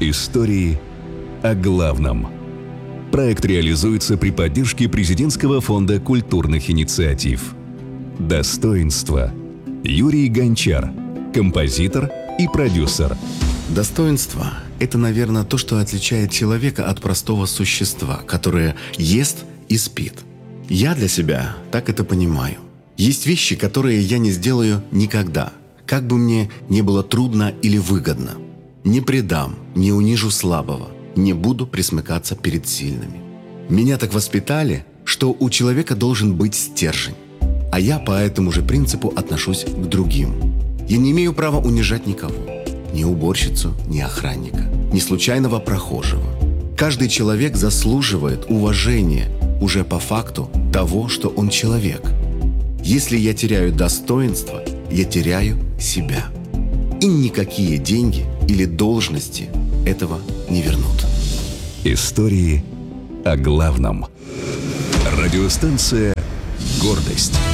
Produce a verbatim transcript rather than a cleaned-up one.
Истории о главном. Проект реализуется при поддержке Президентского фонда культурных инициатив. Достоинство. Юрий Гончар, композитор и продюсер. Достоинство – это, наверное, то, что отличает человека от простого существа, которое ест и спит. Я для себя так это понимаю. Есть вещи, которые я не сделаю никогда, как бы мне не было трудно или выгодно. Не предам, не унижу слабого, не буду пресмыкаться перед сильными. Меня так воспитали, что у человека должен быть стержень. А я по этому же принципу отношусь к другим. Я не имею права унижать никого. Ни уборщицу, ни охранника, ни случайного прохожего. Каждый человек заслуживает уважения уже по факту того, что он человек. Если я теряю достоинство, я теряю себя. И никакие деньги или должности этого не вернут. Истории о главном. Радиостанция «Гордость».